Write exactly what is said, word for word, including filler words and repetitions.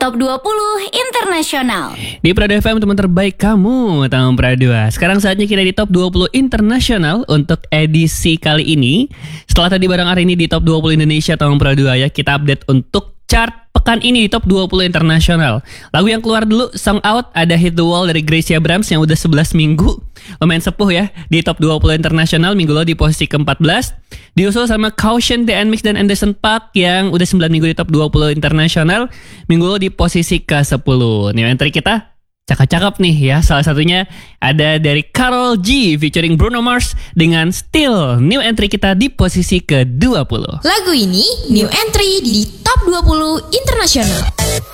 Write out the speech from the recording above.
Top dua puluh Internasional. Di Prado F M, teman terbaik kamu, tahun Prado. Sekarang saatnya kita di Top dua puluh Internasional untuk edisi kali ini. Setelah tadi bareng hari ini di Top dua puluh Indonesia tahun Prado ya, kita update untuk chart pekan ini di Top dua puluh Internasional. Lagu yang keluar dulu, Song Out, ada Hit the Wall dari Gracia Abrams yang udah sebelas minggu. Lumayan sepuh ya, di Top dua puluh Internasional minggu lalu di posisi keempat belas. Diusul sama Caution, The N-Mix, dan Anderson .Paak yang udah sembilan minggu di Top dua puluh Internasional. Minggu lalu di posisi ke sepuluh. New entry kita cakep-cakep nih ya. Salah satunya ada dari Karol G featuring Bruno Mars dengan Still. New entry kita di posisi ke dua puluh. Lagu ini new entry di Top dua puluh Internasional.